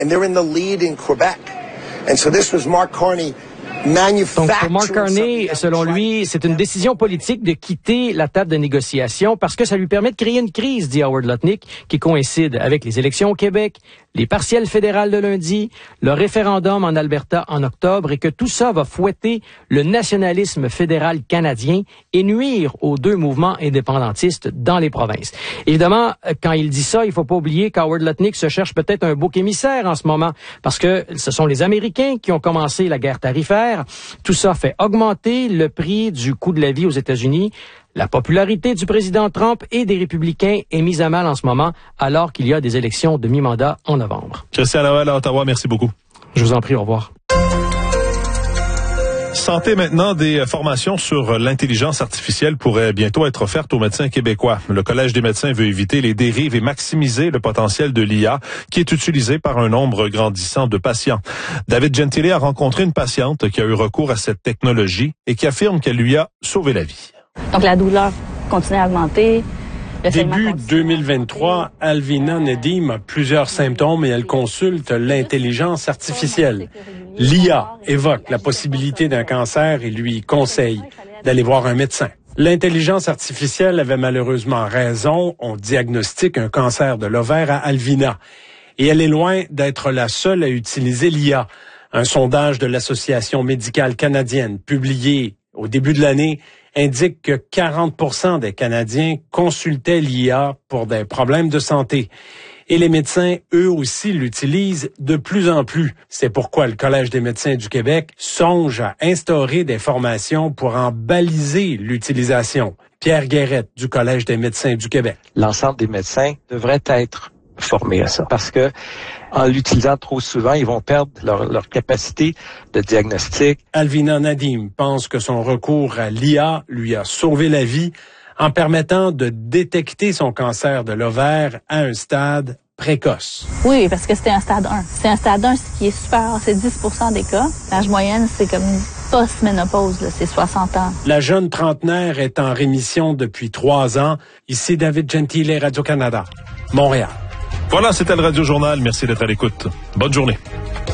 And they're in the lead in Quebec. And so this was Mark Carney. Donc, pour Mark Carney, selon lui, c'est une décision politique de quitter la table de négociation parce que ça lui permet de créer une crise, dit Howard Lutnick, qui coïncide avec les élections au Québec, les partielles fédérales de lundi, le référendum en Alberta en octobre et que tout ça va fouetter le nationalisme fédéral canadien et nuire aux deux mouvements indépendantistes dans les provinces. Évidemment, quand il dit ça, il faut pas oublier qu'Howard Lutnick se cherche peut-être un bouc émissaire en ce moment parce que ce sont les Américains qui ont commencé la guerre tarifaire. Tout ça fait augmenter le prix du coût de la vie aux États-Unis. La popularité du président Trump et des républicains est mise à mal en ce moment, alors qu'il y a des élections de mi-mandat en novembre. Christian Laval à Ottawa, merci beaucoup. Je vous en prie, au revoir. Santé maintenant, des formations sur l'intelligence artificielle pourraient bientôt être offertes aux médecins québécois. Le Collège des médecins veut éviter les dérives et maximiser le potentiel de l'IA qui est utilisé par un nombre grandissant de patients. David Gentile a rencontré une patiente qui a eu recours à cette technologie et qui affirme qu'elle lui a sauvé la vie. Donc la douleur continue à augmenter. Début 2023, Alvina Nedim a plusieurs symptômes et elle consulte l'intelligence artificielle. L'IA évoque la possibilité d'un cancer et lui conseille d'aller voir un médecin. L'intelligence artificielle avait malheureusement raison. On diagnostique un cancer de l'ovaire à Alvina. Et elle est loin d'être la seule à utiliser l'IA. Un sondage de l'Association médicale canadienne publié au début de l'année indique que 40% des Canadiens consultaient l'IA pour des problèmes de santé. Et les médecins, eux aussi, l'utilisent de plus en plus. C'est pourquoi le Collège des médecins du Québec songe à instaurer des formations pour en baliser l'utilisation. Pierre Guérette du Collège des médecins du Québec. L'ensemble des médecins devraient être formés à ça parce que en l'utilisant trop souvent, ils vont perdre leur capacité de diagnostic. Alvina Nedim pense que son recours à l'IA lui a sauvé la vie en permettant de détecter son cancer de l'ovaire à un stade précoce. Oui, parce que c'était un stade 1. C'est un stade 1, ce qui est super, c'est 10% des cas. L'âge moyenne, c'est comme une post-ménopause, là, c'est 60 ans. La jeune trentenaire est en rémission depuis 3 ans. Ici David Gentile, Radio-Canada, Montréal. Voilà, c'était le Radio Journal. Merci d'être à l'écoute. Bonne journée.